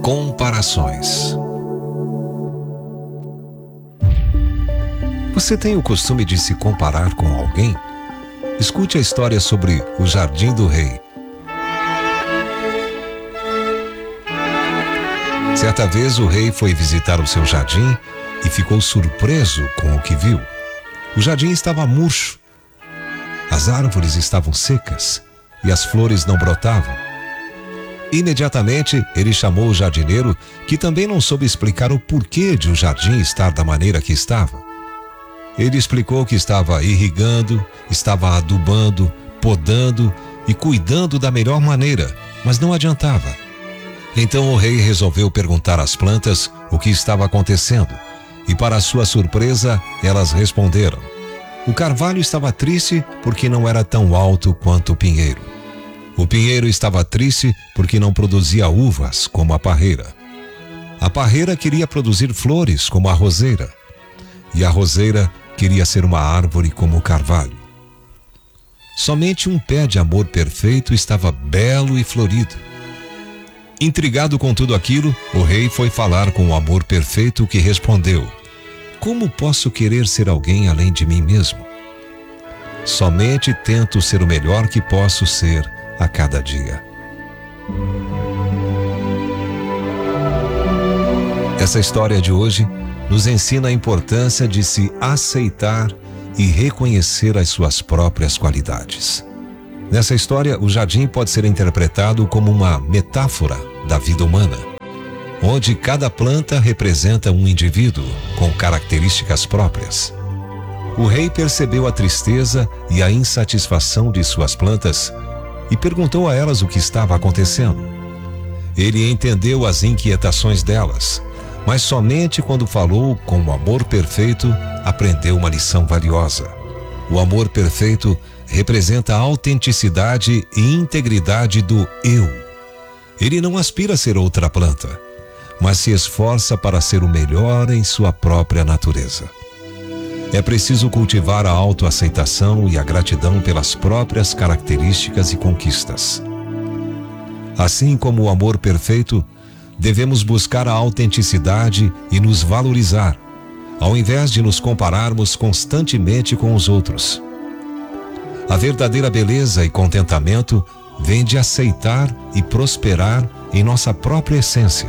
Comparações. Você tem o costume de se comparar com alguém? Escute a história sobre o Jardim do Rei. Certa vez o rei foi visitar o seu jardim e ficou surpreso com o que viu. O jardim estava murcho. As árvores estavam secas e as flores não brotavam. Imediatamente ele chamou o jardineiro, que também não soube explicar o porquê de o jardim estar da maneira que estava. Ele explicou que estava irrigando, estava adubando, podando e cuidando da melhor maneira, mas não adiantava. Então o rei resolveu perguntar às plantas o que estava acontecendo, e para sua surpresa, elas responderam. O carvalho estava triste porque não era tão alto quanto o pinheiro. O pinheiro estava triste porque não produzia uvas como a parreira. A parreira queria produzir flores como a roseira, e a roseira queria ser uma árvore como o carvalho. Somente um pé de amor perfeito estava belo e florido. Intrigado com tudo aquilo, o rei foi falar com o amor perfeito, que respondeu: como posso querer ser alguém além de mim mesmo? Somente tento ser o melhor que posso ser a cada dia. Essa história de hoje nos ensina a importância de se aceitar e reconhecer as suas próprias qualidades. Nessa história, o jardim pode ser interpretado como uma metáfora da vida humana, onde cada planta representa um indivíduo com características próprias. O rei percebeu a tristeza e a insatisfação de suas plantas e perguntou a elas o que estava acontecendo. Ele entendeu as inquietações delas, mas somente quando falou com o amor perfeito, aprendeu uma lição valiosa. O amor perfeito representa a autenticidade e integridade do eu. Ele não aspira a ser outra planta, mas se esforça para ser o melhor em sua própria natureza. É preciso cultivar a autoaceitação e a gratidão pelas próprias características e conquistas. Assim como o amor perfeito, devemos buscar a autenticidade e nos valorizar, ao invés de nos compararmos constantemente com os outros. A verdadeira beleza e contentamento vem de aceitar e prosperar em nossa própria essência.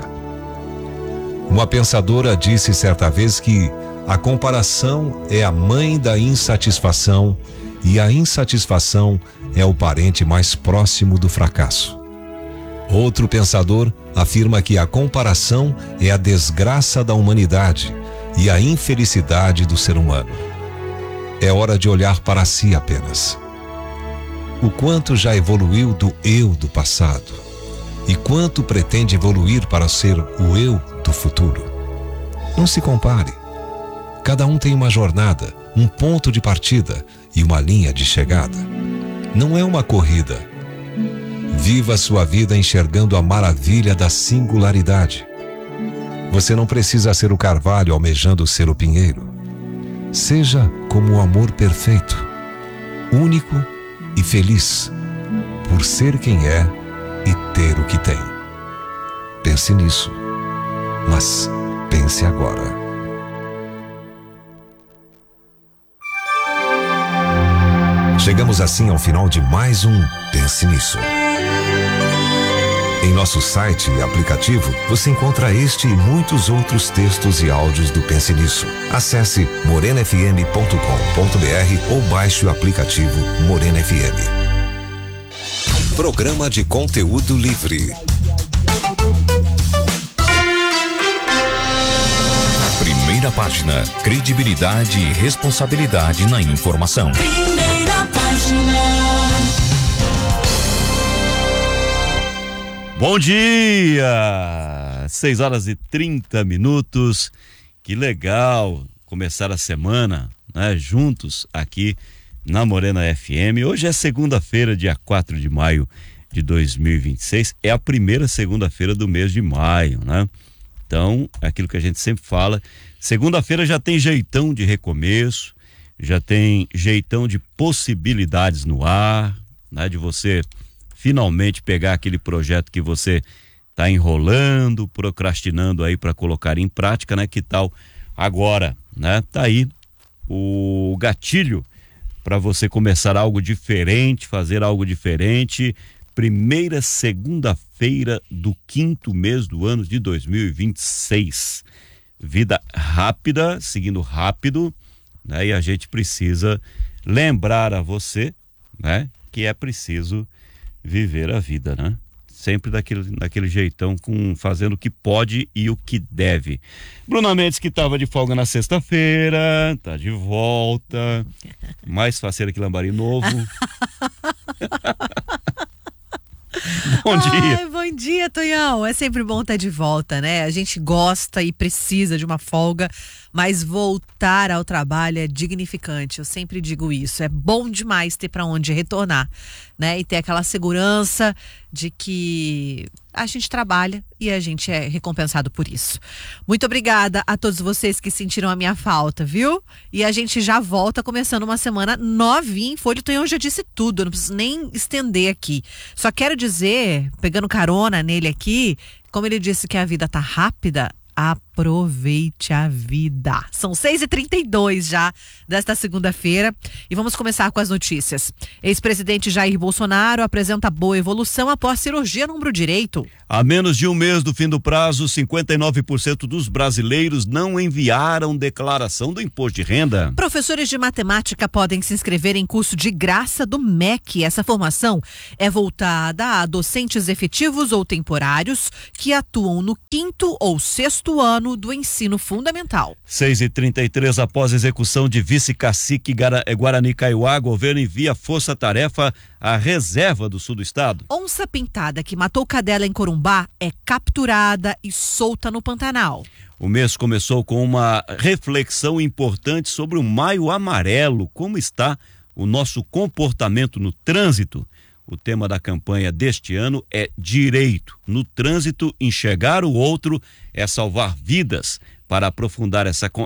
Uma pensadora disse certa vez que a comparação é a mãe da insatisfação e a insatisfação é o parente mais próximo do fracasso. Outro pensador afirma que a comparação é a desgraça da humanidade e a infelicidade do ser humano. É hora de olhar para si apenas. O quanto já evoluiu do eu do passado e quanto pretende evoluir para ser o eu do futuro. Não se compare. Cada um tem uma jornada, um ponto de partida e uma linha de chegada. Não é uma corrida. Viva sua vida enxergando a maravilha da singularidade. Você não precisa ser o carvalho almejando ser o pinheiro. Seja como o amor perfeito, único e feliz por ser quem é e ter o que tem. Pense nisso, mas pense agora. Chegamos assim ao final de mais um Pense Nisso. Em nosso site e aplicativo, você encontra este e muitos outros textos e áudios do Pense Nisso. Acesse morenafm.com.br ou baixe o aplicativo Morena FM. Programa de conteúdo livre. Primeira página. Credibilidade e responsabilidade na informação. Primeira página. Bom dia! 6h30. Que legal começar a semana, né, juntos aqui na Morena FM. Hoje é segunda-feira, dia 4 de maio de 2026. É a primeira segunda-feira do mês de maio, né? Então, aquilo que a gente sempre fala, segunda-feira já tem jeitão de recomeço, já tem jeitão de possibilidades no ar, né, de você finalmente pegar aquele projeto que você tá enrolando, procrastinando aí para colocar em prática, né? Que tal agora, né? Tá aí o gatilho para você começar algo diferente, fazer algo diferente. Primeira segunda-feira do 5º mês do ano de 2026. Vida rápida, seguindo rápido, né? E a gente precisa lembrar a você, né? Que é preciso viver a vida, né? Sempre daquele jeitão, fazendo o que pode e o que deve. Bruna Mendes, que estava de folga na sexta-feira, tá de volta. Mais faceira que lambari novo. Bom dia. Ai, bom dia, Tonhão. É sempre bom estar de volta, né? A gente gosta e precisa de uma folga, mas voltar ao trabalho é dignificante. Eu sempre digo isso. É bom demais ter para onde retornar, né? E ter aquela segurança de que a gente trabalha e a gente é recompensado por isso. Muito obrigada a todos vocês que sentiram a minha falta, viu? E a gente já volta começando uma semana novinha em Folha. O Tonhão já disse tudo, eu não preciso nem estender aqui. Só quero dizer, pegando carona nele aqui, como ele disse que a vida tá rápida, aproveite a vida. São 6h32 já desta segunda-feira e vamos começar com as notícias. Ex-presidente Jair Bolsonaro apresenta boa evolução após cirurgia no ombro direito. A menos de um mês do fim do prazo, 59% dos brasileiros não enviaram declaração do imposto de renda. Professores de matemática podem se inscrever em curso de graça do MEC. Essa formação é voltada a docentes efetivos ou temporários que atuam no 5º ou 6º ano do ensino fundamental. 6h33, após execução de vice-cacique Guarani Kaiowá, governo envia força-tarefa à reserva do sul do estado. Onça pintada que matou cadela em Corumbá é capturada e solta no Pantanal. O mês começou com uma reflexão importante sobre o Maio Amarelo. Como está o nosso comportamento no trânsito? O tema da campanha deste ano é direito. No trânsito, enxergar o outro é salvar vidas. Para aprofundar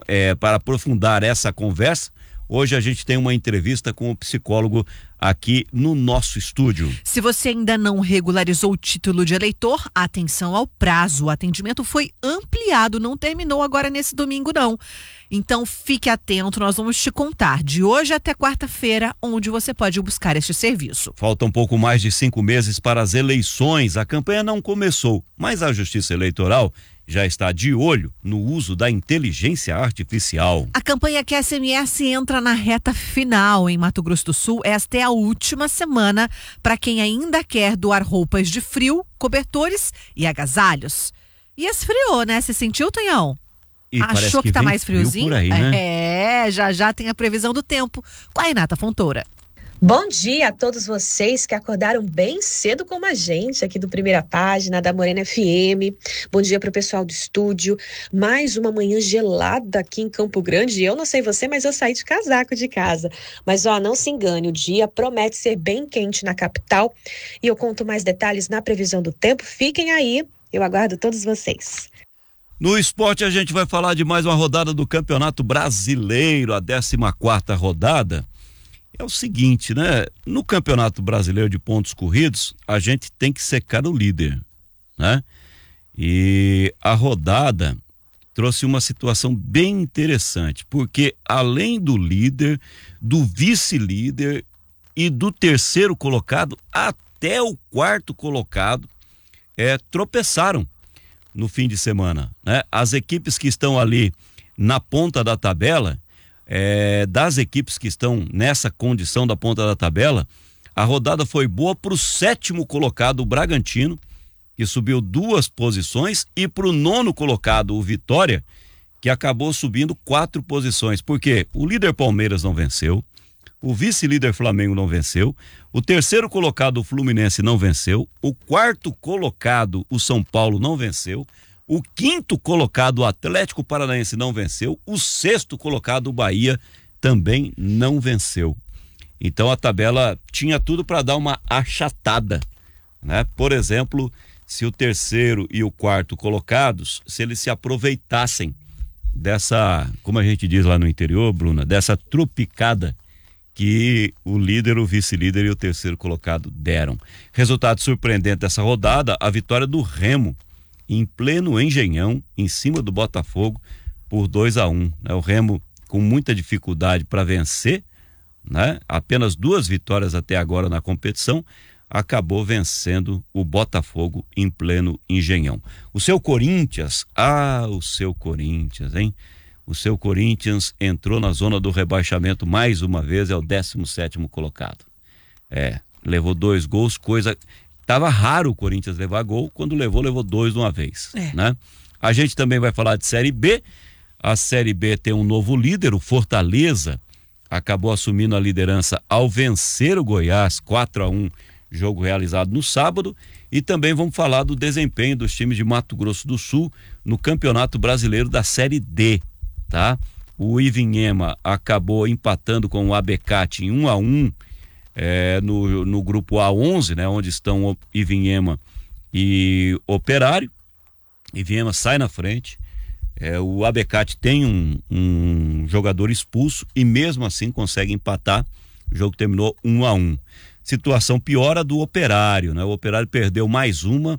essa conversa, hoje a gente tem uma entrevista com o psicólogo aqui no nosso estúdio. Se você ainda não regularizou o título de eleitor, atenção ao prazo. O atendimento foi ampliado, não terminou agora nesse domingo, não. Então fique atento, nós vamos te contar de hoje até quarta-feira onde você pode buscar este serviço. Faltam um pouco mais de 5 meses para as eleições. A campanha não começou, mas a Justiça Eleitoral já está de olho no uso da inteligência artificial. A campanha QSMS entra na reta final em Mato Grosso do Sul. Esta é a última semana para quem ainda quer doar roupas de frio, cobertores e agasalhos. E esfriou, né? Você sentiu, Tonhão? E achou que tá mais friozinho? Por aí, né? Já tem a previsão do tempo com a Renata Fontoura. Bom dia a todos vocês que acordaram bem cedo como a gente aqui do Primeira Página da Morena FM. Bom dia para o pessoal do estúdio. Mais uma manhã gelada aqui em Campo Grande. Eu não sei você, mas eu saí de casaco de casa. Mas não se engane, o dia promete ser bem quente na capital. E eu conto mais detalhes na previsão do tempo. Fiquem aí, eu aguardo todos vocês. No esporte a gente vai falar de mais uma rodada do Campeonato Brasileiro, a 14ª rodada. É o seguinte, né? No Campeonato Brasileiro de pontos corridos, a gente tem que secar o líder, né? E a rodada trouxe uma situação bem interessante, porque além do líder, do vice-líder e do terceiro colocado, até o quarto colocado tropeçaram no fim de semana, né? As equipes que estão ali na ponta da tabela, das equipes que estão nessa condição da ponta da tabela, a rodada foi boa para o 7º colocado, o Bragantino, que subiu 2 posições, e para o 9º colocado, o Vitória, que acabou subindo 4 posições, porque o líder Palmeiras não venceu, o vice-líder Flamengo não venceu, o terceiro colocado, o Fluminense, não venceu, o 4º colocado, o São Paulo, não venceu, o 5º colocado, o Atlético Paranaense, não venceu, o 6º colocado, o Bahia, também não venceu. Então a tabela tinha tudo para dar uma achatada, né? Por exemplo, se o terceiro e o quarto colocados, se eles se aproveitassem dessa, como a gente diz lá no interior, Bruna, dessa tropicada que o líder, o vice-líder e o terceiro colocado deram. Resultado surpreendente dessa rodada, a vitória do Remo em pleno Engenhão, em cima do Botafogo, por 2-1, né? O Remo com muita dificuldade para vencer, né? Apenas 2 vitórias até agora na competição, acabou vencendo o Botafogo em pleno Engenhão. O seu Corinthians, hein? O seu Corinthians entrou na zona do rebaixamento mais uma vez, é o 17º colocado. Levou 2 gols, tava raro o Corinthians levar gol, quando levou 2 de uma vez, né? A gente também vai falar de Série B. A Série B tem um novo líder, o Fortaleza acabou assumindo a liderança ao vencer o Goiás 4-1, jogo realizado no sábado, e também vamos falar do desempenho dos times de Mato Grosso do Sul no Campeonato Brasileiro da Série D, tá? O Ivinhema acabou empatando com o Abecate em 1-1 no grupo A11, né? Onde estão o Ivinhema e Operário. Ivinhema sai na frente. O Abecate tem um jogador expulso e mesmo assim consegue empatar. O jogo terminou 1-1. Situação piora do Operário, né? O Operário perdeu mais uma.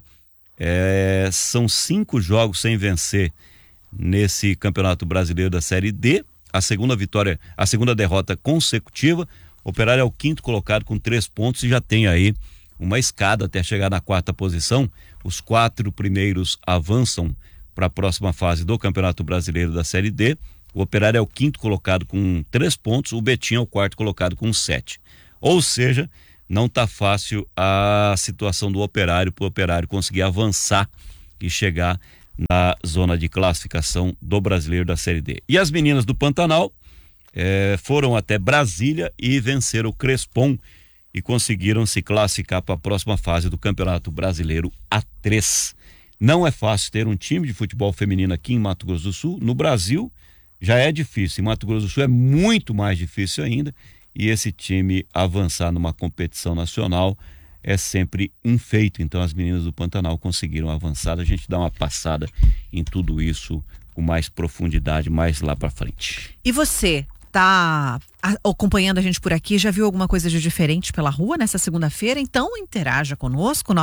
São 5 jogos sem vencer nesse Campeonato Brasileiro da Série D. A segunda derrota consecutiva. O Operário é o 5º colocado com 3 pontos e já tem aí uma escada até chegar na 4ª posição. Os 4 primeiros avançam para a próxima fase do Campeonato Brasileiro da Série D. O Operário é o 5º colocado com 3 pontos, o Betim é o 4º colocado com 7. Ou seja, não está fácil a situação do Operário, para o Operário conseguir avançar e chegar na zona de classificação do Brasileiro da Série D. E as meninas do Pantanal foram até Brasília e venceram o Crespon e conseguiram se classificar para a próxima fase do Campeonato Brasileiro A3. Não é fácil ter um time de futebol feminino aqui em Mato Grosso do Sul. No Brasil já é difícil, em Mato Grosso do Sul é muito mais difícil ainda, e esse time avançar numa competição nacional é sempre um feito. Então as meninas do Pantanal conseguiram avançar. A gente dá uma passada em tudo isso com mais profundidade mais lá para frente. E você tá acompanhando a gente por aqui, já viu alguma coisa de diferente pela rua nessa segunda-feira? Então interaja conosco,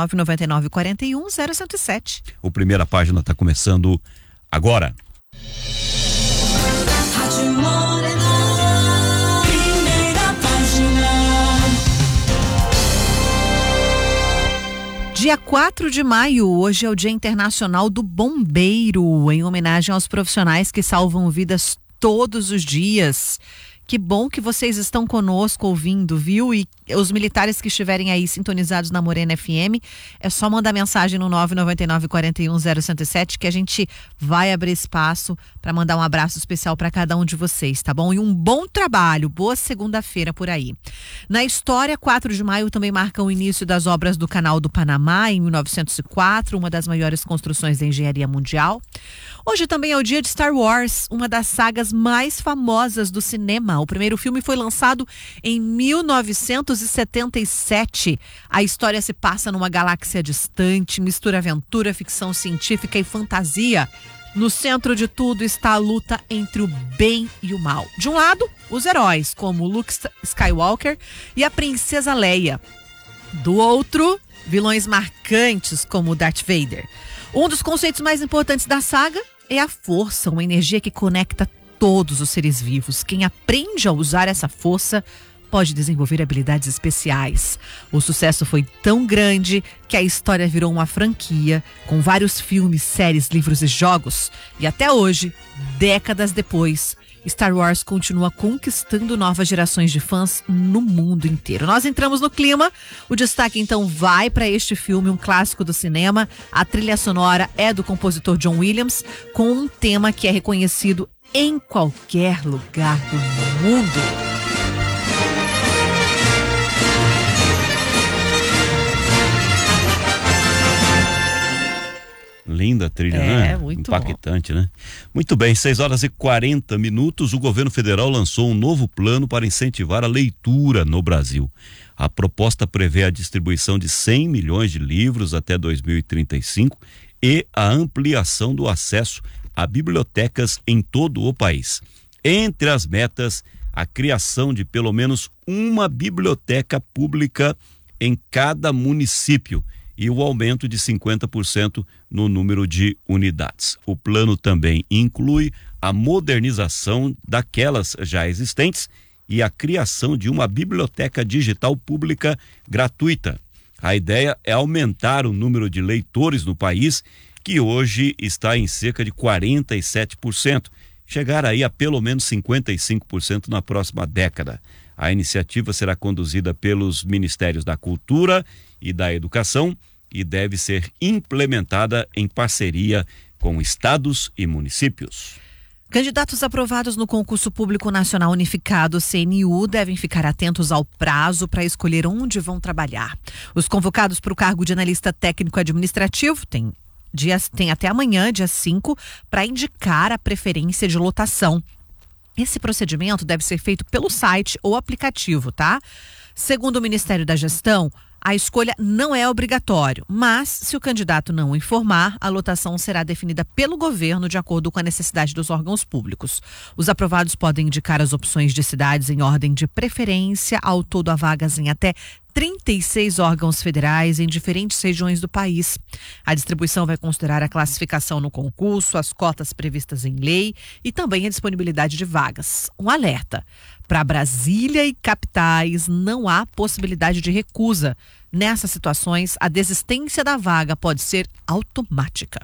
999-41-0107. O Primeira Página está começando agora. Dia 4 de maio, hoje é o Dia Internacional do Bombeiro, em homenagem aos profissionais que salvam vidas todos os dias. Que bom que vocês estão conosco ouvindo, viu? E os militares que estiverem aí sintonizados na Morena FM, é só mandar mensagem no 999-41-0107 que a gente vai abrir espaço para mandar um abraço especial para cada um de vocês, tá bom? E um bom trabalho, boa segunda-feira por aí. Na história, 4 de maio também marca o início das obras do Canal do Panamá, em 1904, uma das maiores construções da engenharia mundial. Hoje também é o dia de Star Wars, uma das sagas mais famosas do cinema. O primeiro filme foi lançado em 1977. A história se passa numa galáxia distante, mistura aventura, ficção científica e fantasia. No centro de tudo está a luta entre o bem e o mal. De um lado, os heróis, como Luke Skywalker e a princesa Leia. Do outro, vilões marcantes, como Darth Vader. Um dos conceitos mais importantes da saga é a força, uma energia que conecta todos os seres vivos. Quem aprende a usar essa força pode desenvolver habilidades especiais. O sucesso foi tão grande que a história virou uma franquia, com vários filmes, séries, livros e jogos. E até hoje, décadas depois, Star Wars continua conquistando novas gerações de fãs no mundo inteiro. Nós entramos no clima. O destaque então vai para este filme, um clássico do cinema. A trilha sonora é do compositor John Williams, com um tema que é reconhecido em qualquer lugar do mundo. Linda a trilha, né? Muito impactante, bom. Né? Muito bem, 6h40. O governo federal lançou um novo plano para incentivar a leitura no Brasil. A proposta prevê a distribuição de 100 milhões de livros até 2035 e a ampliação do acesso a bibliotecas em todo o país. Entre as metas, a criação de pelo menos uma biblioteca pública em cada município e o aumento de 50% no número de unidades. O plano também inclui a modernização daquelas já existentes e a criação de uma biblioteca digital pública gratuita. A ideia é aumentar o número de leitores no país, que hoje está em cerca de 47%, chegar aí a pelo menos 55% na próxima década. A iniciativa será conduzida pelos Ministérios da Cultura e da Educação e deve ser implementada em parceria com estados e municípios. Candidatos aprovados no Concurso Público Nacional Unificado, CNU, devem ficar atentos ao prazo para escolher onde vão trabalhar. Os convocados para o cargo de analista técnico administrativo têm até amanhã, dia 5, para indicar a preferência de lotação. Esse procedimento deve ser feito pelo site ou aplicativo, tá? Segundo o Ministério da Gestão, a escolha não é obrigatório, mas se o candidato não informar, a lotação será definida pelo governo de acordo com a necessidade dos órgãos públicos. Os aprovados podem indicar as opções de cidades em ordem de preferência. Ao todo, há vagas em até 36 órgãos federais em diferentes regiões do país. A distribuição vai considerar a classificação no concurso, as cotas previstas em lei e também a disponibilidade de vagas. Um alerta: para Brasília e capitais não há possibilidade de recusa. Nessas situações, a desistência da vaga pode ser automática.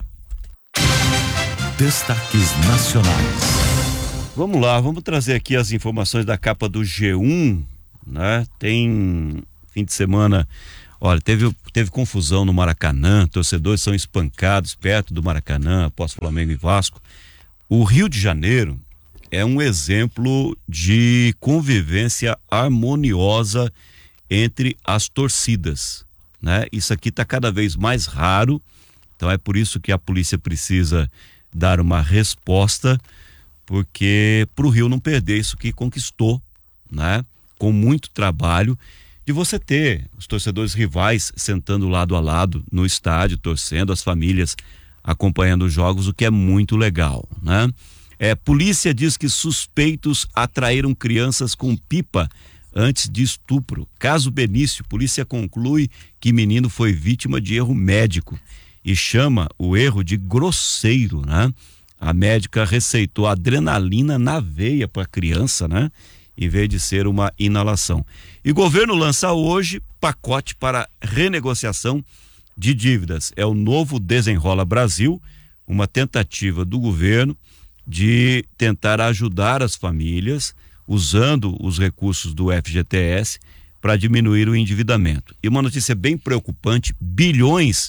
Destaques nacionais. Vamos lá, vamos trazer aqui as informações da capa do G1, né? Tem fim de semana, olha, teve confusão no Maracanã, torcedores são espancados perto do Maracanã após Flamengo e Vasco. O Rio de Janeiro é um exemplo de convivência harmoniosa entre as torcidas, né? Isso aqui está cada vez mais raro, então é por isso que a polícia precisa dar uma resposta, porque para o Rio não perder isso que conquistou, né? Com muito trabalho, de você ter os torcedores rivais sentando lado a lado no estádio, torcendo, as famílias acompanhando os jogos, o que é muito legal, né? Polícia diz que suspeitos atraíram crianças com pipa antes de estupro. Caso Benício, polícia conclui que menino foi vítima de erro médico e chama o erro de grosseiro, né? A médica receitou adrenalina na veia para a criança, né? Em vez de ser uma inalação. E o governo lança hoje pacote para renegociação de dívidas. É o novo Desenrola Brasil, uma tentativa do governo de tentar ajudar as famílias usando os recursos do FGTS para diminuir o endividamento. E uma notícia bem preocupante: bilhões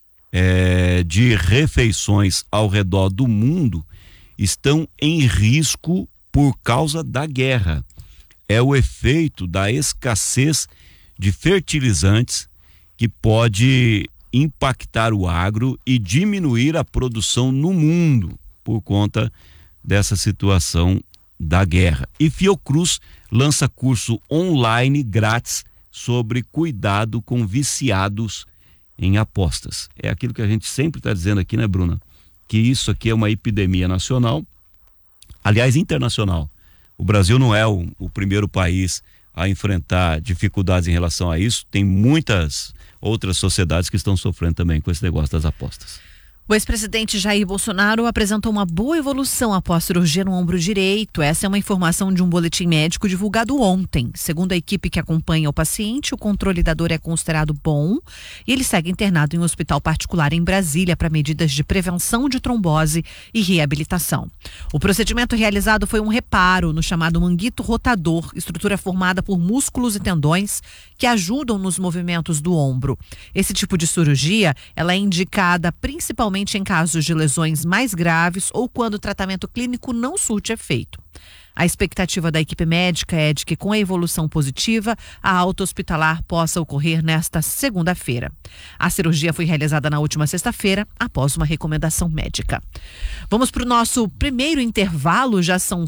de refeições ao redor do mundo estão em risco por causa da guerra. É o efeito da escassez de fertilizantes que pode impactar o agro e diminuir a produção no mundo por conta dessa situação da guerra. E Fiocruz lança curso online grátis sobre cuidado com viciados em apostas. É aquilo que a gente sempre está dizendo aqui, né, Bruna? Que isso aqui é uma epidemia nacional, aliás, internacional. O Brasil não é o primeiro país a enfrentar dificuldades em relação a isso. Tem muitas outras sociedades que estão sofrendo também com esse negócio das apostas. O ex-presidente Jair Bolsonaro apresentou uma boa evolução após cirurgia no ombro direito. Essa é uma informação de um boletim médico divulgado ontem. Segundo a equipe que acompanha o paciente, o controle da dor é considerado bom e ele segue internado em um hospital particular em Brasília para medidas de prevenção de trombose e reabilitação. O procedimento realizado foi um reparo no chamado manguito rotador, estrutura formada por músculos e tendões que ajudam nos movimentos do ombro. Esse tipo de cirurgia, ela é indicada principalmente em casos de lesões mais graves ou quando o tratamento clínico não surte efeito. A expectativa da equipe médica é de que, com a evolução positiva, a alta hospitalar possa ocorrer nesta segunda-feira. A cirurgia foi realizada na última sexta-feira, após uma recomendação médica. Vamos para o nosso primeiro intervalo, já são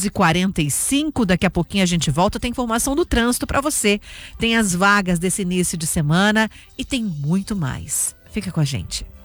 6h45, daqui a pouquinho a gente volta, tem informação do trânsito para você, tem as vagas desse início de semana e tem muito mais. Fica com a gente.